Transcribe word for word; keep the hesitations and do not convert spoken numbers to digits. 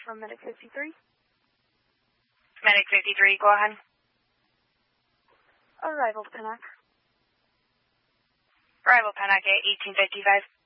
from Medic fifty-three. Medic fifty-three, go ahead. Arrival to Pennac. Arrival Pennac at eighteen fifty-five.